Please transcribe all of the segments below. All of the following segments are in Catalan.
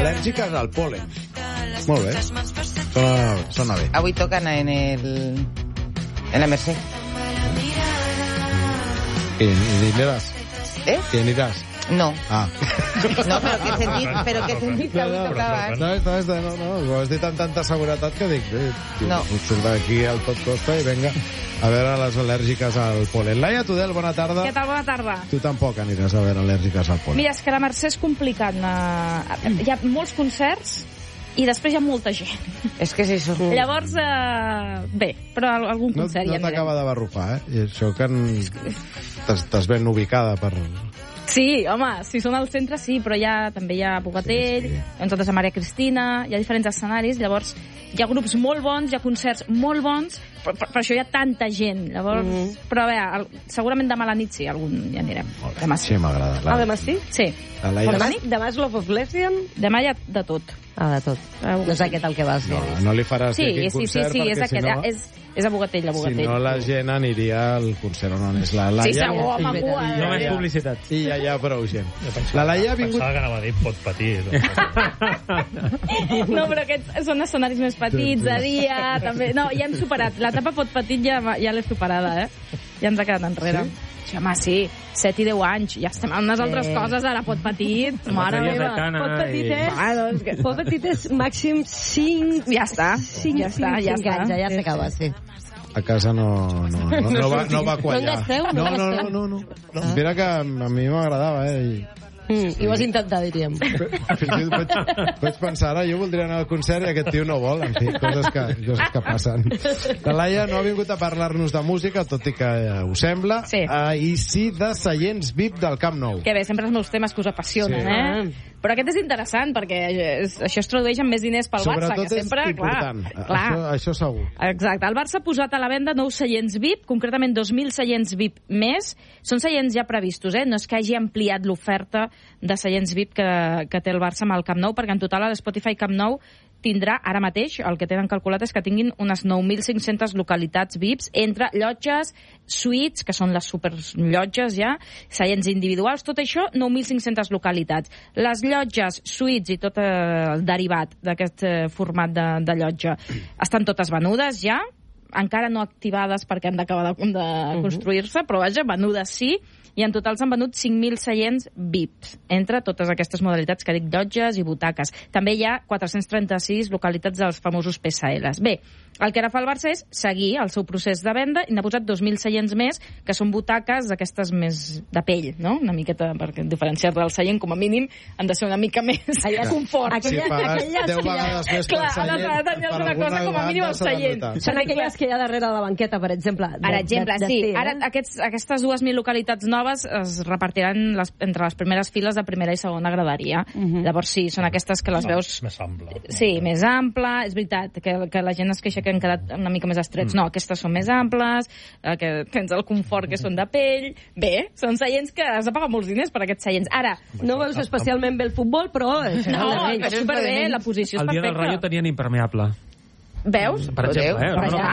al·lèrgiques al polen. Molt bé. Sona bé. Avui toquen en la Mercè. I aniràs? I aniràs? No. Ah. No, però què he sentit que avui tocava. No, ho has dit amb tanta seguretat que dic, no. Surt d'aquí al tot costa i venga a veure les al·lèrgiques al polen. Laia Tudel, bona tarda. Què tal, bona tarda? Tu tampoc aniràs a veure al·lèrgiques al polen. Mira, és que la Mercè és complicat. Hi ha molts concerts i després hi ha molta gent. És que sí, Llavors, bé, però algun concert ja anirem. No t'acaba de barrufar, I això que t'has ben ubicada per... Sí, home, si són al centre sí, però també hi ha Bogatell, nosaltres a Maria Cristina, hi ha diferents escenaris, llavors hi ha grups molt bons, hi ha concerts molt bons, però per això hi ha tanta gent. Llavors, però a veure, segurament demà a la nit sí, algun ja anirem. Demà sí. Sí, m'agrada. Ah, demà sí? Sí. Demà és Love of Lesbian? Demà hi ha de tot. Ah, de tot. No és aquest el que vas dir. No li faràs aquest concert és perquè aquest. És a Bogatell, a Bogatell. Si no, la gent aniria al concert on és la Laia. Sí, segur, home, no més publicitat. I ja hi ha prou gent. La Laia ha vingut... Pensava que anava a dir pot patir. No, però aquests són escenaris més petits, de dia, també... No, ja hem superat. L'etapa pot patir ja l'he superada, Ja ens ha quedat enrere. Sí, home, sí. 7 i 10 anys. Ja estem en unes altres coses, ara pot patir. Mare meva. Pot patir és màxim 5... Ja està. Ja s'acaba, sí. A casa no va quallar. No. Mira que a mi m'agradava, I ho has intentat, diríem. Vaig pensar, ara jo voldria anar al concert i aquest tio no vol, en fi, coses que passen. La Laia no ha vingut a parlar-nos de música, tot i que ho sembla, i sí de seients VIP del Camp Nou. Que bé, sempre els meus temes que us apassionen, Però aquest és interessant, perquè això es tradueix en més diners pel Barça, que sempre... Sobretot és important, això segur. Exacte, el Barça ha posat a la venda 9 seients VIP, concretament 2.000 seients VIP més. Són seients ja previstos, no és que hagi ampliat l'oferta de seients VIP que té el Barça amb el Camp Nou, perquè en total a l'Spotify Camp Nou tindrà, ara mateix, el que tenen calculat és que tinguin unes 9.500 localitats VIPs, entre llotges, suites, que són les superllotges ja, seients individuals, tot això, 9.500 localitats. Les llotges, suites i tot el derivat d'aquest format de llotja estan totes venudes ja, encara no activades perquè han d'acabar de construir-se, però vaja, venudes sí, i en total s'han venut 5.000 seients VIPs, entre totes aquestes modalitats que dic, llotges i butaques. També hi ha 436 localitats dels famosos PSLs. Bé, el que ara fa el Barça és seguir el seu procés de venda i n'ha posat 2.000 seients més, que són butaques d'aquestes més de pell, no? Una miqueta, perquè diferenciar del seient, com a mínim, han de ser una mica més confort. Si pagues 10 vegades més per seient, ha de tenir alguna cosa com a mínim el seient. Són aquelles que hi ha darrere de la banqueta, per exemple. Per exemple, sí. Ara aquestes 2.000 localitats noves es repartiran entre les primeres files de primera i segona graderia. Llavors sí, són aquestes que les veus... Més ample. Sí, més ample. És veritat que la gent es queixa que han quedat una mica més estrets. No, aquestes són més amples, que tens el confort que són de pell. Bé, són seients que has de pagar molts diners per aquests seients. Ara, no veus especialment bé el futbol, però... No, però superbé, la posició és perfecta. El dia del Rayo tenien impermeable. Veus? Per exemple,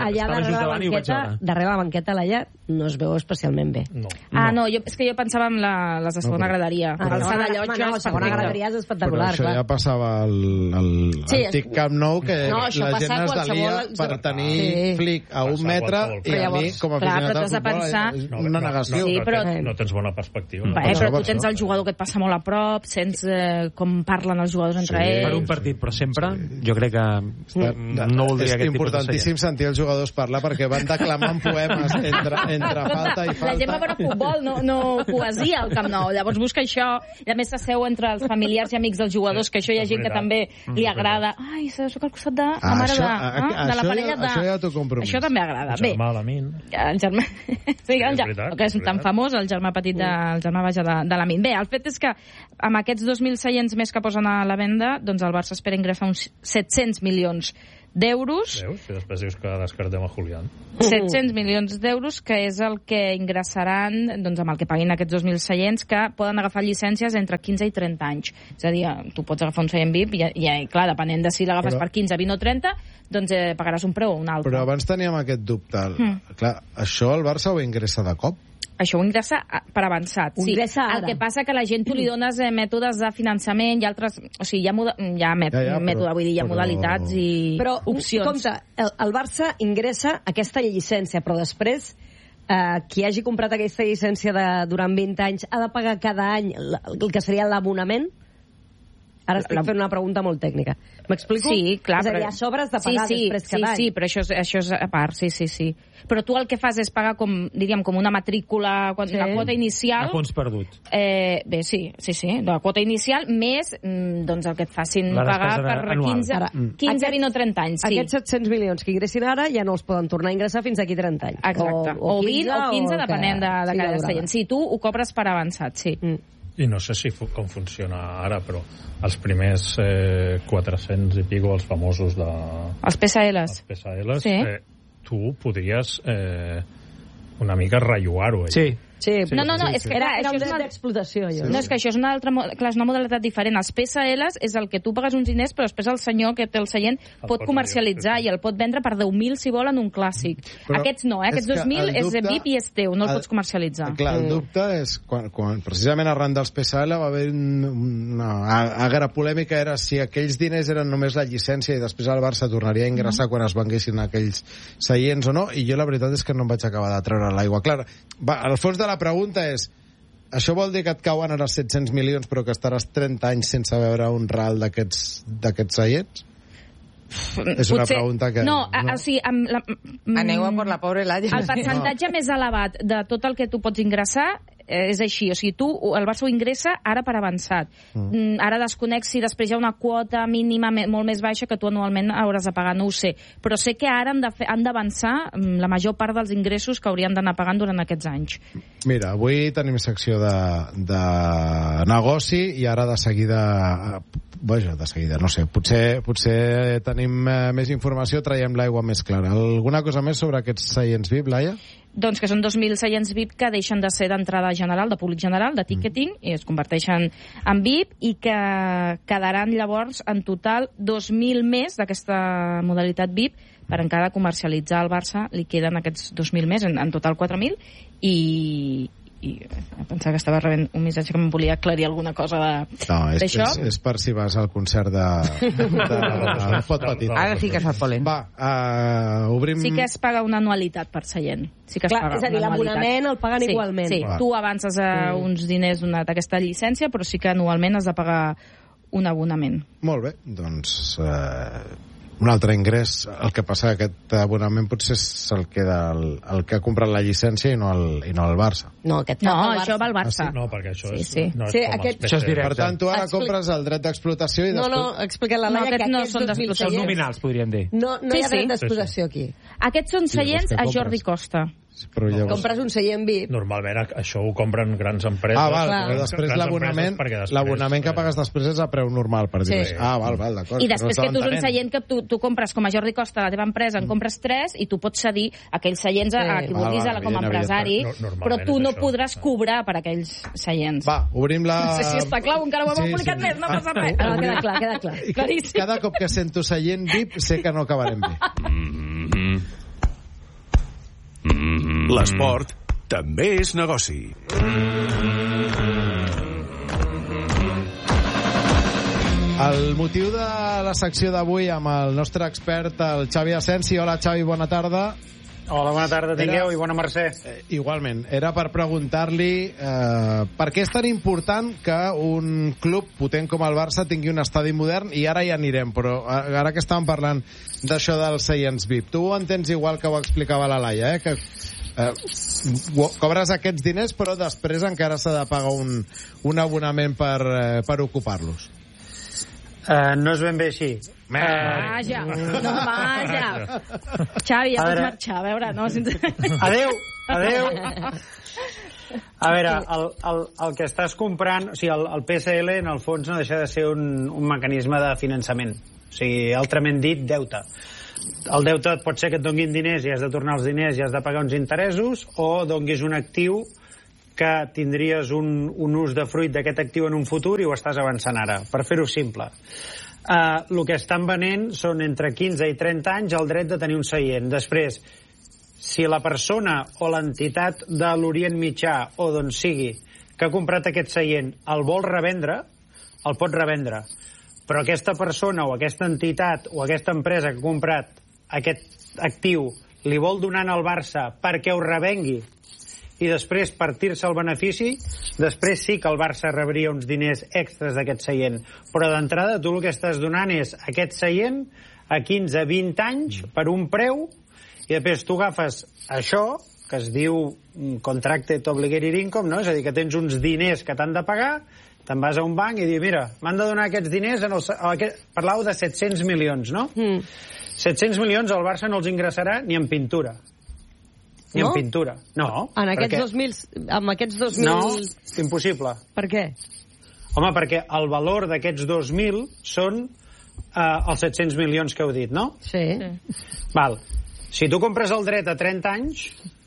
allà darrere la banqueta, Laia, no es veu especialment bé. És que jo pensava en les de segona graderia. La segona graderia és espectacular. Però això ja passava al antic Camp Nou, que la gent es delia per tenir flic a 1 metre i a mi, com a aficionat al futbol, és una negació. No tens bona perspectiva. Però tu tens el jugador que et passa molt a prop, sents com parlen els jugadors entre ells. Per un partit, però sempre, jo crec que no és importantíssim sentir els jugadors parlar perquè van declamant poemes entre falta i falta. La gent va veure futbol, no poesia al Camp Nou. Llavors busca això, i a més s'asseu entre els familiars i amics dels jugadors, que això hi ha gent que també li agrada. Ai, soc al costat de la mare de la parella de... Això ja t'ho compro. Això també agrada. El germà d'Amin. El germà... Sí, que és tan famós, el germà petit el germà vaja de l'Amin. Bé, el fet és que amb aquests 2.000 seients més que posen a la venda, doncs el Barça espera ingressar uns 700 milions d'euros. Veus? I després dius que descartem a Julián. 700 milions d'euros, que és el que ingressaran, doncs amb el que paguin aquests 2.000 seients, que poden agafar llicències entre 15 i 30 anys. És a dir, tu pots agafar un seient VIP i clar, depenent de si l'agafes per 15, 20 o 30, doncs pagaràs un preu o un altre. Però abans teníem aquest dubte. Clar, això el Barça ho ingressa de cop? Això ho ingressa per avançat. Sí. El que passa que a la gent tu li dones mètodes de finançament i altres... O sigui, hi ha mètode, vull dir, hi ha modalitats i opcions. Compte, el Barça ingressa aquesta llicència, però després qui hagi comprat aquesta llicència durant 20 anys ha de pagar cada any el que seria l'abonament? Ara estic fent una pregunta molt tècnica. M'explico? Sí, clar. És a dir, a sobre has de pagar després cada any. Sí, però això és a part, sí. Però tu el que fas és pagar com una matrícula, la quota inicial... A fons perdut. Bé, sí, la quota inicial, més el que et facin pagar per 15, 20 o 30 anys. Aquests 700 milions que ingressin ara ja no els poden tornar a ingressar fins aquí 30 anys. Exacte. O 20 o 15, depenent de cada seient. Sí, tu ho cobres per avançat, sí. I no sé com funciona ara, però els primers 400 i pico, els famosos de... Els PSLs. Els PSLs, tu podries una mica rellogar-ho. Sí. No, és que era un dret d'explotació. No, és que això és una modalitat diferent. Els PSLs és el que tu pagues uns diners, però després el senyor que té el seient pot comercialitzar i el pot vendre per 10.000 si vol en un clàssic. Aquests no, aquests 2.000 és de VIP i és teu, no el pots comercialitzar. Clar, el dubte és quan precisament arran dels PSL va haver una agra polèmica, era si aquells diners eren només la llicència i després el Barça tornaria a ingressar quan es venguessin aquells seients o no, i jo la veritat és que no em vaig acabar de treure l'aigua clara. Al fons de la pregunta és, això vol dir que et cauen ara 700 milions però que estaràs 30 anys sense veure un ral d'aquests seients? És una pregunta que... No, o sigui... Aneu a por la pobre Laia. El percentatge més elevat de tot el que tu pots ingressar és així, o sigui, el Barça ho ingressa ara per avançat. Ara desconec si després hi ha una quota mínima molt més baixa que tu anualment hauràs de pagar, no ho sé. Però sé que ara han d'avançar la major part dels ingressos que haurien d'anar pagant durant aquests anys. Mira, avui tenim secció de negoci i ara de seguida, no sé, potser tenim més informació, traiem l'aigua més clara. Alguna cosa més sobre aquests seients VIP, Laia? Doncs que són 2.000 seients VIP que deixen de ser d'entrada general, de públic general, de ticketing, i es converteixen en VIP, i que quedaran llavors en total 2.000 més d'aquesta modalitat VIP per encara comercialitzar al Barça. Li queden aquests 2.000 més, en total 4.000, i pensava que estava rebent un missatge que em volia aclarir alguna cosa d'això. No, és per si vas al concert de Pot Petit. Ara sí que és el polen. Obrim... Sí que es paga una anualitat per seient. Sí que es paga, és a dir, l'abonament el paguen igualment. Sí, tu avances uns diners d'aquesta llicència, però sí que anualment has de pagar un abonament. Molt bé, doncs... un altre ingrés, el que passa que aquest abonament potser se'l queda el que ha comprat la llicència i no el Barça. No, això va al Barça. No, perquè això és directe. Per tant, tu ara compres el dret d'explotació i després... No, explica la Laia que aquests són nominals, podríem dir. No hi ha dret d'explotació aquí. Aquests són seients a Jordi Costa. Compres un seient VIP. Normalment això ho compren grans empreses. Però després l'abonament que pagues després és a preu normal, per dir-ho. D'acord. I després que tu és un seient que tu compres com a Jordi Costa, la teva empresa, en compres 3 i tu pots cedir aquells seients a qui vulguis com a empresari, però tu no podràs cobrar per aquells seients. Obrim la... No sé si està clar, encara ho hem explicat més, no passa res. Queda clar. Claríssim. Cada cop que sento seient VIP sé que no acabarem bé. L'esport també és negoci. El motiu de la secció d'avui amb el nostre expert, el Xavi Asensi. Hola, Xavi, bona tarda. Hola, bona tarda, tingueu, i bona mercè. Igualment. Era per preguntar-li per què és tan important que un club potent com el Barça tingui un estadi modern, i ara hi anirem, però ara que estàvem parlant d'això dels seients VIP, tu ho entens igual que ho explicava la Laia, que cobres aquests diners però després encara s'ha de pagar un abonament per ocupar-los. No és ben bé així. Vaja. Xavi, ja pots marxar, a veure, no? Adéu. A veure, el que estàs comprant, o sigui, el PSL en el fons no deixa de ser un mecanisme de finançament, o sigui, altrament dit, deute. El deute pot ser que et donguin diners i has de tornar els diners i has de pagar uns interessos, o donguis un actiu que tindries un ús de fruit d'aquest actiu en un futur i ho estàs avançant ara, per fer-ho simple. El que estan venent són entre 15 i 30 anys el dret de tenir un seient. Després, si la persona o l'entitat de l'Orient Mitjà o d'on sigui que ha comprat aquest seient el vol revendre, el pot revendre. Però aquesta persona o aquesta entitat o aquesta empresa que ha comprat aquest actiu li vol donar al Barça perquè ho revengui i després partir-se el benefici, després sí que el Barça rebria uns diners extras d'aquest seient. Però d'entrada tu el que estàs donant és aquest seient a 15-20 anys per un preu i després tu agafes això, que es diu Contracted Obligated Income, no? És a dir, que tens uns diners que t'han de pagar, te'n vas a un banc i dius, mira, m'han de donar aquests diners, parlàveu de 700 milions, no? 700 milions el Barça no els ingressarà ni en pintura. Ni en pintura. No. En aquests 2000... Amb aquests 2000... No, impossible. Per què? Home, perquè el valor d'aquests 2.000 són els 700 milions que heu dit, no? Sí. Val. Si tu compres el dret a 30 anys,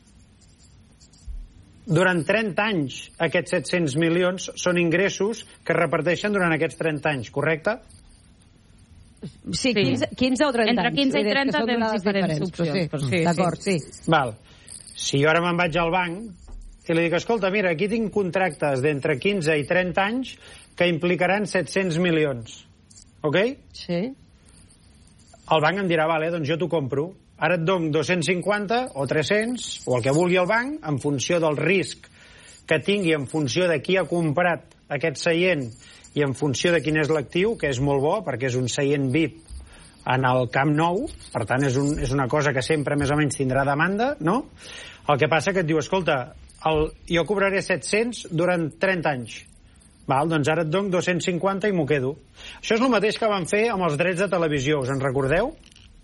durant 30 anys aquests 700 milions són ingressos que es reparteixen durant aquests 30 anys, correcte? Sí, 15 o 30 anys. Entre 15 i 30 tens diferents opcions. Sí. D'acord, sí. Val. Si jo ara me'n vaig al banc i li dic, escolta, mira, aquí tinc contractes d'entre 15 i 30 anys que implicaran 700 milions. Ok? Sí. El banc em dirà, vale, doncs jo t'ho compro. Ara et dono 250 o 300, o el que vulgui el banc, en funció del risc que tingui, en funció de qui ha comprat aquest seient i en funció de quin és l'actiu, que és molt bo, perquè és un seient VIP en el Camp Nou, per tant és una cosa que sempre més o menys tindrà demanda, no? El que passa que et diu, escolta, jo cobraré 700 durant 30 anys. Val, doncs ara et dono 250 i m'ho quedo. Això és el mateix que van fer amb els drets de televisió, us en recordeu?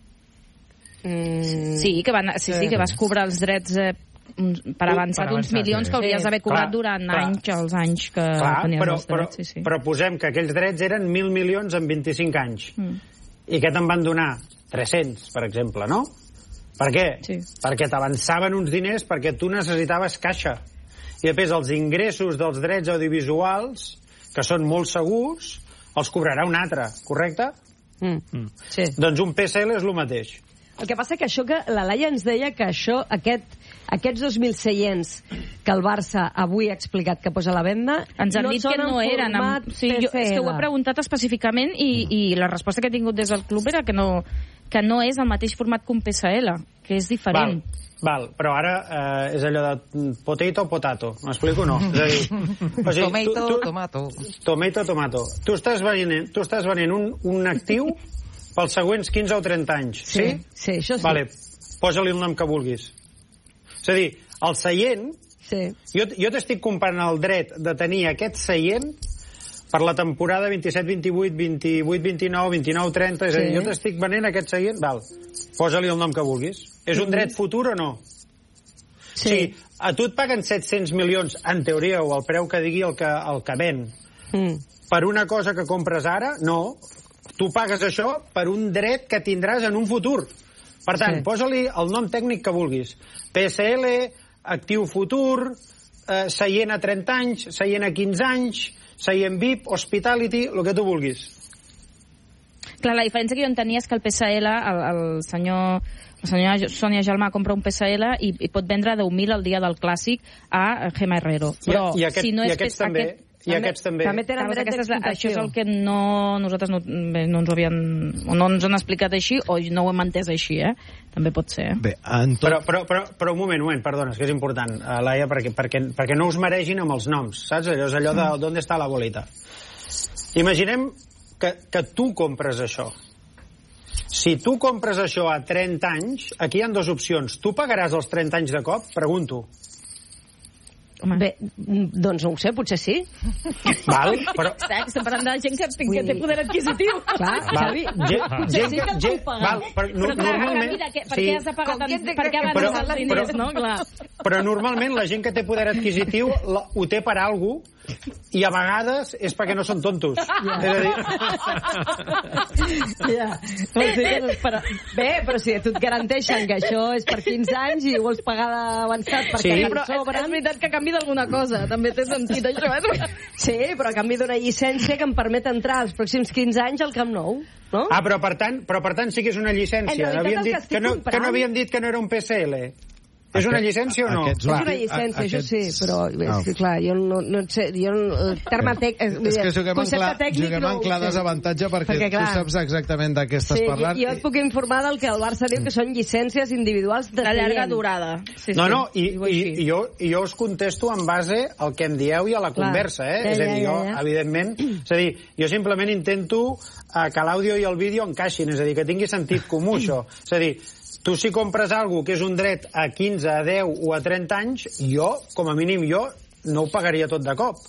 Sí, que vas cobrar els drets per avançat uns milions que hauries d'haver cobrat durant els anys que tenies els drets. Però posem que aquells drets eren 1.000 milions en 25 anys. I que te'n van donar 300, per exemple, no? Per què? Sí. Perquè t'avançaven uns diners perquè tu necessitaves caixa. I després els ingressos dels drets audiovisuals, que són molt segurs, els cobrarà un altre, correcte? Sí. Doncs un PSL és el mateix. El que passa que això que la Laia ens deia que aquests 2.000 seients que el Barça avui ha explicat que posa a la venda ens han dit que no eren sí, és que ho he preguntat específicament i la resposta que he tingut des del club era que no és el mateix format que un PSL, que és diferent. Val, però ara és allò de potato, m'explico o no? És a dir, tomato. Tu estàs venent un actiu pels següents 15 o 30 anys, sí? Sí, això sí. Vale, posa-li el nom que vulguis. És a dir, el seient, jo t'estic comprant el dret de tenir aquest seient per la temporada 27-28, 28-29, 29-30, és a dir, jo t'estic venent aquest seient, val, posa-li el nom que vulguis. És un dret futur o no? Sí. A tu et paguen 700 milions, en teoria, o el preu que digui el que ven, per una cosa que compres ara, no. Tu pagues això per un dret que tindràs en un futur. Per tant, posa-li el nom tècnic que vulguis. PSL, actiu futur, seient a 30 anys, seient a 15 anys, seient VIP, hospitality, el que tu vulguis. Clar, la diferència que jo entenia és que el PSL, la senyora Sònia Gelmà compra un PSL i pot vendre 10.000 al dia del Clàssic a Gemma Herrero. Però si no és aquests també... I aquests també. També tenen dret d'explotació. Això és el que nosaltres no ens ho havien... o no ens han explicat així, o no ho hem entès així, També pot ser. Bé, però un moment, perdona, és que és important, Laia, perquè no us maregin amb els noms, saps? Allò és allò de d'on està la bolita. Imaginem que tu compres això. Si tu compres això a 30 anys, aquí hi ha dues opcions. Tu pagaràs els 30 anys de cop? Pregunto. Bé, doncs no ho sé, potser sí. Val, però... Estem parlant de gent que té poder adquisitiu. Clar, Xavi, gent que el puc pagar. Però normalment... Per què has de pagar tant? Per què avances els diners, no? Clar. Però normalment la gent que té poder adquisitiu ho té per alguna cosa i a vegades és perquè no són tontos. És a dir... Bé, però si tu et garanteixen que això és per 15 anys i ho vols pagar d'avançat perquè però és veritat que a canvi d'alguna cosa també té sentit això. Sí, però a canvi d'una llicència que em permet entrar els pròxims 15 anys al Camp Nou, no? Però per tant sí que és una llicència. Que no havien dit que no era un PSL. És una llicència o no? És una llicència, això sí, però és que, clar, jo no sé, el terme tècnic... És que juguem en clar desavantatge perquè tu saps exactament de què estàs parlant. Jo et puc informar del que el Barça diu que són llicències individuals de llarga durada. No, i jo us contesto en base al que em dieu i a la conversa, És a dir, jo, evidentment... És a dir, jo simplement intento que l'àudio i el vídeo encaixin, és a dir, que tingui sentit comú, això. És a dir, tu si compres alguna que és un dret a 15, a 10 o a 30 anys, jo, com a mínim jo, no ho pagaria tot de cop.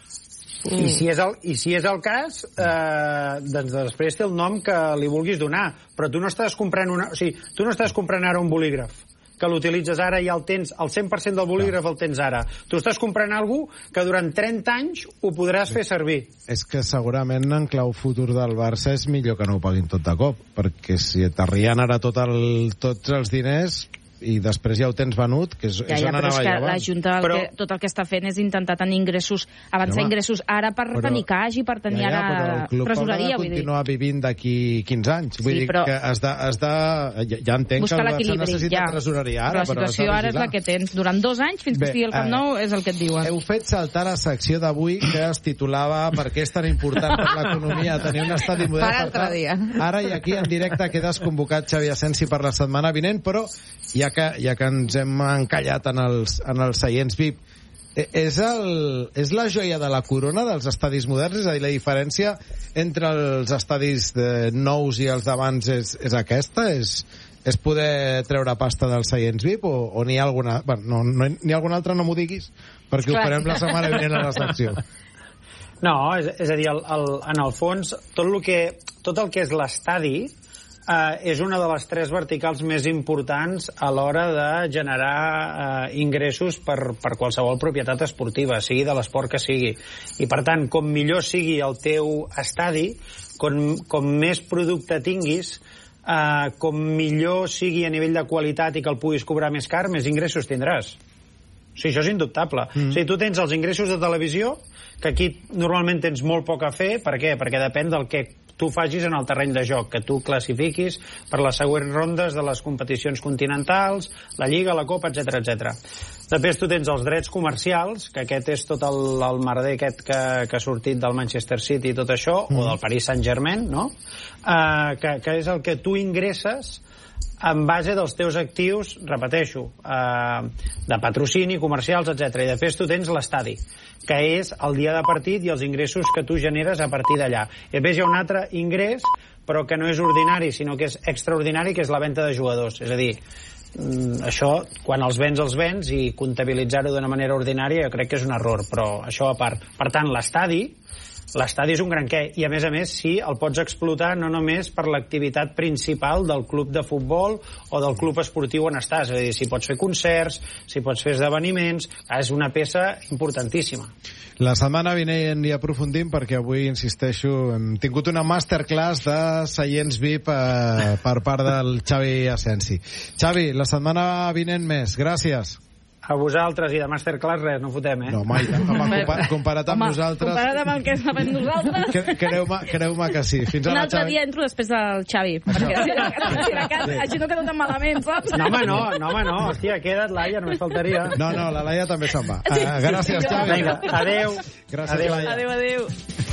I si és el cas, doncs després té el nom que li vulguis donar. Però tu no estàs comprant tu no estàs comprant ara un bolígraf que l'utilitzes ara i el tens, el 100% del bolígraf el tens ara. Tu estàs comprant alguna que durant 30 anys ho podràs fer servir. És que segurament en clau futur del Barça és millor que no ho paguin tot de cop, perquè si t'arrien ara tots els diners i després ja ho tens venut, que és on anava és que ja la Junta tot el que està fent és intentar tenir ingressos, avançar ingressos ara per tenir caix i per tenir ara tresoreria. Però el club haurà de continuar vivint d'aquí 15 anys. Vull dir que has de... Ja entenc que el Barça necessita tresoreria ara, però la situació ara és la que tens. Durant 2 anys, fins que estigui el Camp Nou, és el que et diuen. Heu fet saltar la secció d'avui que es titulava "Per què és tan important per l'economia tenir un estadi modern?" Per altre dia. Ara i aquí en directe quedes convocat, Xavi Asensi, per la setmana vinent, però ja que ens hem encallat en els seients VIP, és la joia de la corona dels estadis moderns? És a dir, la diferència entre els estadis nous i els d'abans és aquesta? És poder treure pasta dels seients VIP o n'hi ha alguna... Bueno, n'hi ha alguna altra, no m'ho diguis, perquè ho farem la setmana vinent a la secció. No, és a dir, en el fons, tot el que és l'estadi és una de les 3 verticals més importants a l'hora de generar ingressos per qualsevol propietat esportiva, sigui de l'esport que sigui. I, per tant, com millor sigui el teu estadi, com més producte tinguis, com millor sigui a nivell de qualitat i que el puguis cobrar més car, més ingressos tindràs. O sigui, això és indubtable. O sigui, tu tens els ingressos de televisió, que aquí normalment tens molt poc a fer. Per què? Perquè depèn del que tu facis en el terreny de joc, que tu classifiquis per les següents rondes de les competicions continentals, la Lliga, la Copa, etc. Després tu tens els drets comercials, que aquest és tot el merder aquest que ha sortit del Manchester City i tot això, o del Paris Saint-Germain, no? Que és el que tu ingresses en base dels teus actius, repeteixo, de patrocini, comercials, etc. I després tu tens l'estadi, que és el dia de partit i els ingressos que tu generes a partir d'allà. I després hi ha un altre ingrés, però que no és ordinari, sinó que és extraordinari, que és la venda de jugadors. És a dir, això, quan els vens i comptabilitzar-ho d'una manera ordinària, jo crec que és un error, però això a part. Per tant, l'estadi és un gran què, i a més, sí, el pots explotar no només per l'activitat principal del club de futbol o del club esportiu on estàs, és a dir, si pots fer concerts, si pots fer esdeveniments, és una peça importantíssima. La setmana vinent hi aprofundim perquè avui, insisteixo, hem tingut una masterclass de seients VIP per part del Xavi Asensi. Xavi, la setmana vinent més. Gràcies. A vosaltres i de masterclass res, no fotem, No, mai. Comparat amb nosaltres... Comparat amb el que sabem nosaltres... Creu-me que sí. Fins un altre dia entro després del Xavi, perquè així no quedo tan malament, saps? No, home, no. Hòstia, queda't, Laia, només faltaria. No, la Laia també se'n va. Gràcies, Xavi. Vinga, adéu. Gràcies, Laia. Adéu.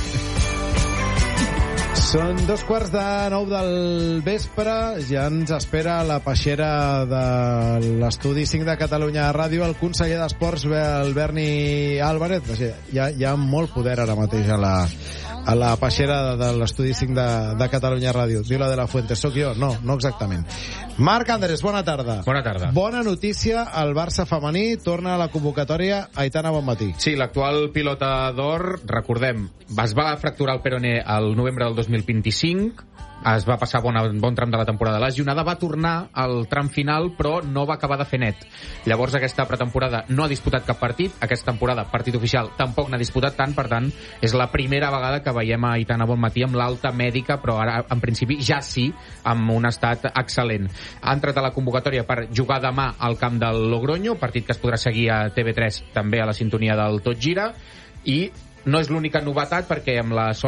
Són 8:45 del vespre, ja ens espera la peixera de l'Estudi 5 de Catalunya Ràdio, el conseller d'Esports, el Berni Álvarez. Hi ha molt poder ara mateix a la peixera de l'Estudi 5 de Catalunya Ràdio. Diu la de la Fuente, sóc jo? No exactament. Marc Andrés, bona tarda. Bona tarda. Bona notícia, el Barça femení torna a la convocatòria. Aitana, bon matí. Sí, l'actual pilota d'or, recordem, es va fracturar el peroné al novembre del 2025, es va passar bon tram de la temporada lesionada, va tornar al tram final, però no va acabar de fer net. Llavors, aquesta pretemporada no ha disputat cap partit, aquesta temporada, partit oficial, tampoc n'ha disputat tant, per tant, és la primera vegada que veiem a Aitana Bonmatí amb l'alta mèdica, però ara, en principi, ja sí, amb un estat excel·lent. Ha entrat a la convocatòria per jugar demà al camp del Logroño, partit que es podrà seguir a TV3, també a la sintonia del Tot Gira, i no és l'única novetat, perquè amb la